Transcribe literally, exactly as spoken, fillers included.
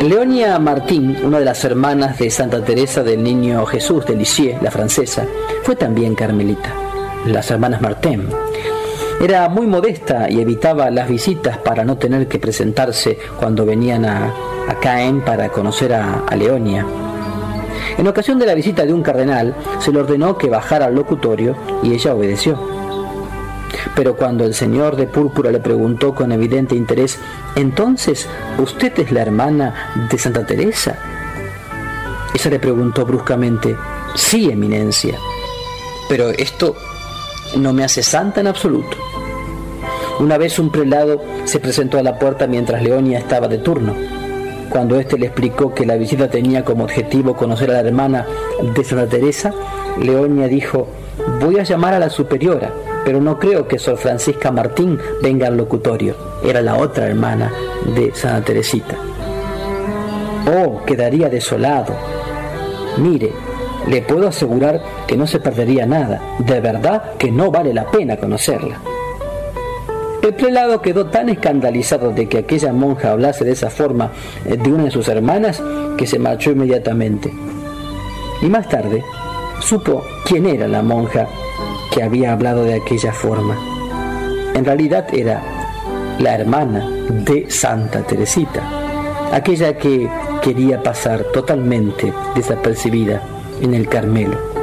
Leonia Martin, una de las hermanas de Santa Teresa del Niño Jesús de Lisieux, la francesa, fue también carmelita. Las hermanas Martin. Era muy modesta y evitaba las visitas para no tener que presentarse cuando venían a, a Caen para conocer a, a Leonia. En ocasión de la visita de un cardenal, se le ordenó que bajara al locutorio y ella obedeció. Pero cuando el señor de púrpura le preguntó con evidente interés: «¿Entonces usted es la hermana de Santa Teresa?», ella le preguntó bruscamente: «Sí, eminencia, pero esto no me hace santa en absoluto». Una vez un prelado se presentó a la puerta mientras Leonia estaba de turno. Cuando éste le explicó que la visita tenía como objetivo conocer a la hermana de Santa Teresa, Leonia dijo: «Voy a llamar a la superiora, pero no creo que Sor Francisca Martín venga al locutorio». Era la otra hermana de Santa Teresita. «Oh, quedaría desolado. Mire, le puedo asegurar que no se perdería nada. De verdad que no vale la pena conocerla». El prelado quedó tan escandalizado de que aquella monja hablase de esa forma de una de sus hermanas que se marchó inmediatamente. Y más tarde supo quién era la monja que había hablado de aquella forma. En realidad era la hermana de Santa Teresita, aquella que quería pasar totalmente desapercibida en el Carmelo.